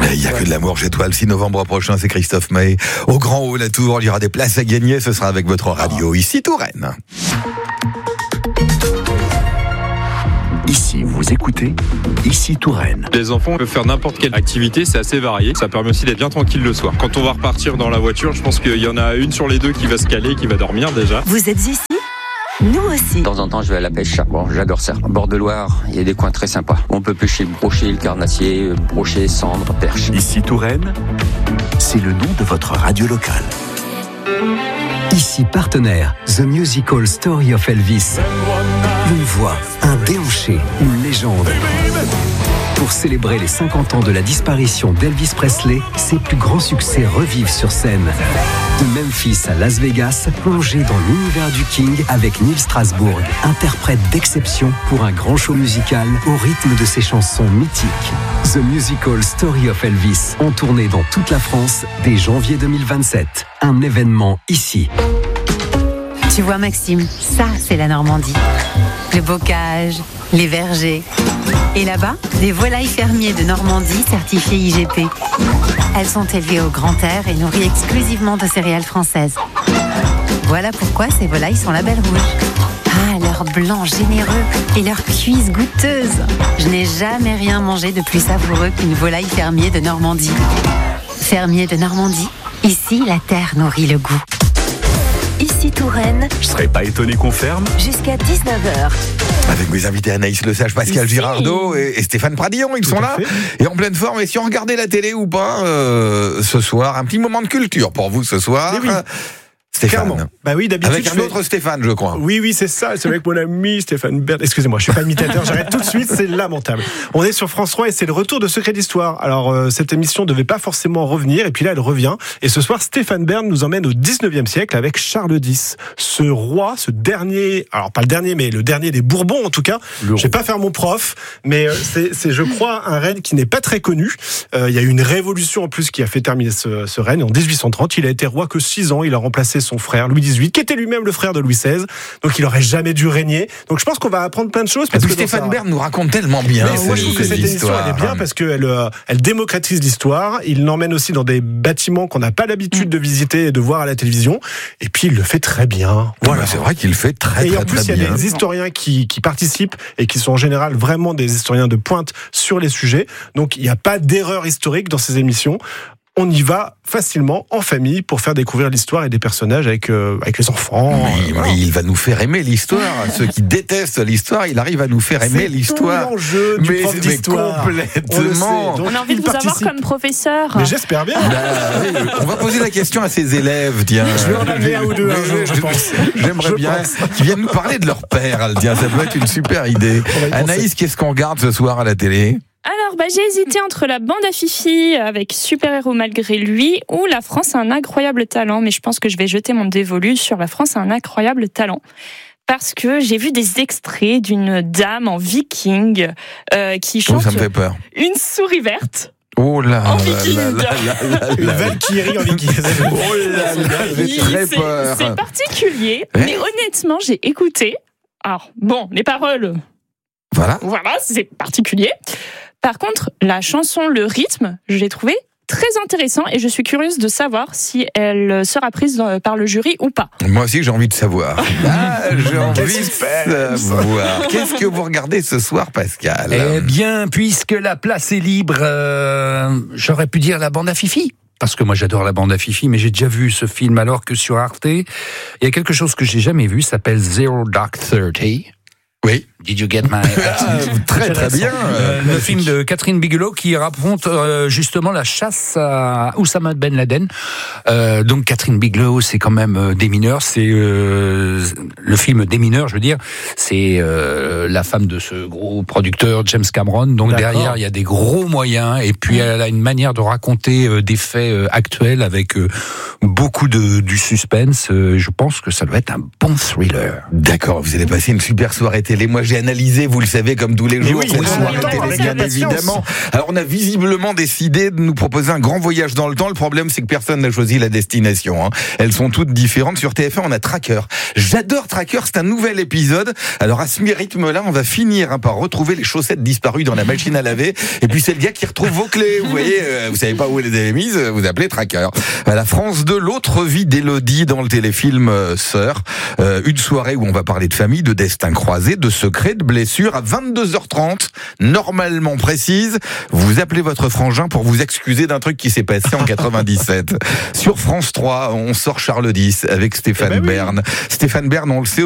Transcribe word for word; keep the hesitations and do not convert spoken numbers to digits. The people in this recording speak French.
Il n'y a que de l'amour chez toi. Le six novembre prochain, c'est Christophe Maé. Au Grand Haut, la Tour, il y aura des places à gagner. Ce sera avec votre radio. Ici, Touraine. Ici, vous écoutez Ici Touraine. Les enfants peuvent faire n'importe quelle activité, c'est assez varié. Ça permet aussi d'être bien tranquille le soir. Quand on va repartir dans la voiture, je pense qu'il y en a une sur les deux qui va se caler, qui va dormir déjà. Vous êtes ici ? Nous aussi. De temps en temps, je vais à la pêche. Bon, j'adore ça. En bord de Loire, il y a des coins très sympas. On peut pêcher le brochet, le carnassier, brochet, cendre, perche. Ici Touraine, c'est le nom de votre radio locale. Ici partenaire, The Musical Story of Elvis. Une voix, un déhanché, une légende. Pour célébrer les cinquante ans de la disparition d'Elvis Presley, ses plus grands succès revivent sur scène. De Memphis à Las Vegas, plongez dans l'univers du King avec Neil Strasbourg, interprète d'exception pour un grand show musical au rythme de ses chansons mythiques. The Musical Story of Elvis, en tournée dans toute la France dès janvier deux mille vingt-sept. Un événement ici. Tu vois Maxime, ça c'est la Normandie. Le bocage, les vergers. Et là-bas, des volailles fermiers de Normandie certifiées I G P. Elles sont élevées au grand air et nourries exclusivement de céréales françaises. Voilà pourquoi ces volailles sont label rouge. Ah, leur blanc généreux et leur cuisse goûteuse. Je n'ai jamais rien mangé de plus savoureux qu'une volaille fermier de Normandie. Fermier de Normandie, ici la terre nourrit le goût. Ici Touraine. Je serais pas étonné qu'on ferme. Jusqu'à dix-neuf heures. Avec mes invités Anaïs Le Sage, Pascal Ici. Girardot et, et Stéphane Pradillon, ils Tout sont à là fait. et en pleine forme. Et si on regardait la télé ou pas euh, ce soir, un petit moment de culture pour vous ce soir. Mais oui. Stéphane. Clairement. Bah oui, d'habitude. Avec je un fais- autre Stéphane, je crois. Oui, oui, c'est ça. C'est avec mon ami Stéphane Bern. Excusez-moi, je suis pas imitateur. J'arrête tout de suite. C'est lamentable. On est sur France trois et c'est le retour de Secret d'Histoire. Alors, euh, cette émission devait pas forcément revenir. Et puis là, elle revient. Et ce soir, Stéphane Bern nous emmène au dix-neuvième siècle avec Charles X. Ce roi, ce dernier, alors pas le dernier, mais le dernier des Bourbons, en tout cas. Le Je vais pas faire mon prof, mais euh, c'est, c'est, je crois, un règne qui n'est pas très connu. Euh, Il y a eu une révolution en plus qui a fait terminer ce, ce règne. En dix-huit cent trente, il a été roi que six ans. Il a remplacé son frère Louis dix-huit, qui était lui-même le frère de Louis seize. Donc il aurait jamais dû régner. Donc je pense qu'on va apprendre plein de choses. Et Parce puis que dans Stéphane sa- Bern nous raconte tellement bien. Mais moi, je trouve que cette émission, elle est bien parce qu'elle euh, elle démocratise l'histoire. Il l'emmène aussi dans des bâtiments qu'on n'a pas l'habitude de visiter et de voir à la télévision. Et puis, il le fait très bien. Voilà, c'est vrai qu'il fait très Et très en plus, très il y a bien. des historiens qui, qui participent et qui sont en général vraiment des historiens de pointe sur les sujets. Donc, il n'y a pas d'erreur historique dans ces émissions. On y va facilement en famille pour faire découvrir l'histoire et des personnages avec, euh, avec les enfants. Oui, Euh, voilà. mais il va nous faire aimer l'histoire. Ceux qui détestent l'histoire, il arrive à nous faire aimer C'est l'histoire. tout l'enjeu du Mais, prof mais d'histoire. complètement. On le sait. Donc, On a envie il de vous participe. avoir comme professeur. Mais j'espère bien. Bah, oui, on va poser la question à ses élèves, tiens. Je vais en amener un ou deux un jour, je pense. J'aimerais Je bien pense. qu'ils viennent nous parler de leur père, tiens, ça peut être une super idée. On va y penser. Anaïs, qu'est-ce qu'on regarde ce soir à la télé? Alors, bah, j'ai hésité entre la bande à Fifi avec Super Héros malgré lui ou La France a un incroyable talent. Mais je pense que je vais jeter mon dévolu sur La France a un incroyable talent. Parce que j'ai vu des extraits d'une dame en viking euh, qui Oh, chante ça me fait peur. Une souris verte. Oh là En là viking. là là là là Une là. Valkyrie en viking. Oh là là, j'ai Oui, très c'est- peur. C'est particulier, Ouais. mais honnêtement, j'ai écouté. Alors, bon, les paroles, Voilà. voilà, c'est particulier. Par contre, la chanson, le rythme, je l'ai trouvé très intéressant et je suis curieuse de savoir si elle sera prise dans- par le jury ou pas. Moi aussi, j'ai envie de savoir. Ah, j'ai envie de suspense. savoir. Qu'est-ce que vous regardez ce soir, Pascal? Eh bien, puisque la place est libre, euh, j'aurais pu dire la bande à Fifi. Parce que moi j'adore la bande à Fifi, mais j'ai déjà vu ce film alors que sur Arte, il y a quelque chose que j'ai jamais vu, ça s'appelle Zero Dark Thirty. Oui. Did you get my Ah, très très bien. Euh, le film de Catherine Bigelow qui raconte euh, justement la chasse à Oussama Ben Laden. Euh, donc Catherine Bigelow, c'est quand même euh, des mineurs. C'est euh, le film des mineurs, je veux dire. C'est euh, la femme de ce gros producteur James Cameron. Donc D'accord. derrière, il y a des gros moyens. Et puis elle a une manière de raconter euh, des faits euh, actuels avec euh, beaucoup de du suspense. Euh, je pense que ça doit être un bon thriller. D'accord, vous allez passer une super soirée télé télé. Moi, j'ai analysé, vous le savez, comme tous les Mais jours, oui, cette on soirée attend télé, avec bien impatience. évidemment. Alors, on a visiblement décidé de nous proposer un grand voyage dans le temps. Le problème, c'est que personne n'a choisi la destination. Hein. Elles sont toutes différentes. Sur T F un, on a Tracker. J'adore Tracker, c'est un nouvel épisode. Alors, à ce rythme-là, on va finir hein, par retrouver les chaussettes disparues dans la machine à laver. Et puis, c'est le gars qui retrouve vos clés. Vous voyez, euh, vous savez pas où vous les avez mises, vous appelez Tracker. À la France deux, l'autre vie d'Élodie dans le téléfilm euh, Sœur. Euh, une soirée où on va parler de famille, de destin croisé, de secrets, de blessures. À vingt-deux heures trente, normalement précise, vous appelez votre frangin pour vous excuser d'un truc qui s'est passé en quatre-vingt-dix-sept. Sur France trois, on sort Charles dix avec Stéphane Eh ben oui. Bern. Stéphane Bern, on le sait,